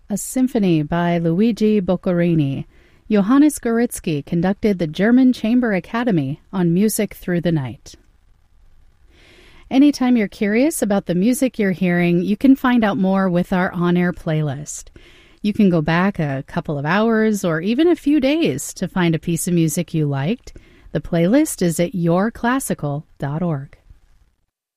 A symphony by Luigi Boccherini. Johannes Gorizki conducted the German Chamber Academy on Music Through the Night. Anytime you're curious about the music you're hearing, you can find out more with our on-air playlist. You can go back a couple of hours or even a few days to find a piece of music you liked. The playlist is at yourclassical.org.